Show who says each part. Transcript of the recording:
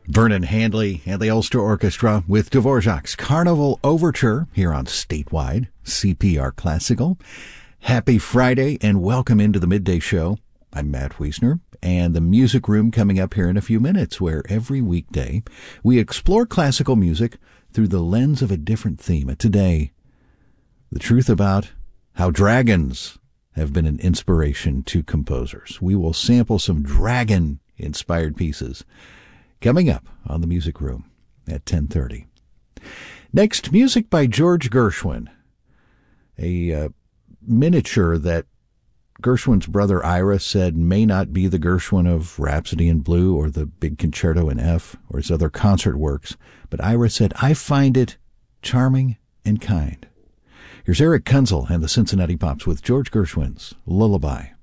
Speaker 1: Vernon Handley and the Ulster Orchestra with Dvorak's Carnival Overture here on Statewide CPR Classical. Happy Friday and welcome into the Midday Show. I'm Matt Wiesner, and the Music Room coming up here in a few minutes, where every weekday we explore classical music through the lens of a different theme. Today, the truth about how dragons have been an inspiration to composers. We will sample some dragon-inspired pieces coming up on the Music Room at 10:30. Next, music by George Gershwin, a miniature that Gershwin's brother Ira said may not be the Gershwin of Rhapsody in Blue or the Big Concerto in F or his other concert works, but Ira said, "I find it charming and kind." Here's Eric Kunzel and the Cincinnati Pops with George Gershwin's Lullaby.